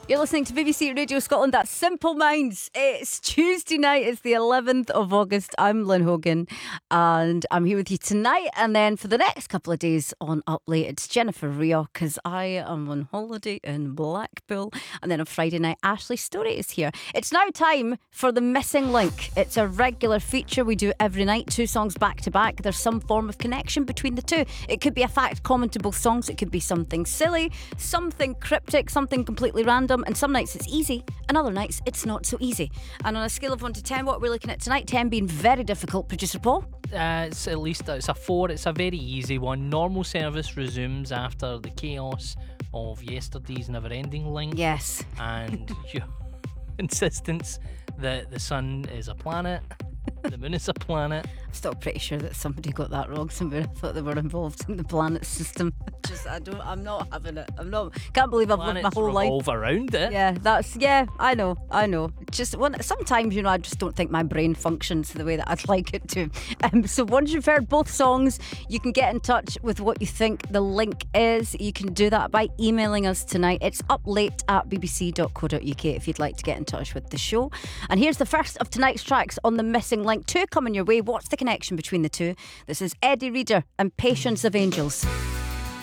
You're listening to BBC Radio Scotland. That's Simple Minds. It's Tuesday night. It's the 11th of August. I'm Lynn Hogan and I'm here with you tonight. And then for the next couple of days on Up Late, it's Jennifer Rio because I am on holiday in Blackpool. And then on Friday night, Ashley Story is here. It's now time for The Missing Link. It's a regular feature we do every night. 2 songs back to back. There's some form of connection between the two. It could be a fact common to both songs. It could be something silly, something cryptic, something completely random. And some nights it's easy and other nights it's not so easy. And on a scale of 1 to 10, what we're looking at tonight, 10 being very difficult, producer Paul? It's a 4. It's a very easy one. Normal service resumes after the chaos of yesterday's never-ending link. Yes. And your insistence that the sun is a planet, the moon is a planet. I'm still pretty sure that somebody got that wrong somewhere. I thought they were involved in the planet system. I'm not having it. Can't believe I've lived my whole life. Revolve around it. I know. Sometimes, I just don't think my brain functions the way that I'd like it to. So once you've heard both songs, you can get in touch with what you think the link is. You can do that by emailing us tonight. It's uplate@bbc.co.uk if you'd like to get in touch with the show. And here's the first of tonight's tracks on The Missing Link. 2 coming your way. What's the connection between the two? This is Eddie Reader and Patience of Angels.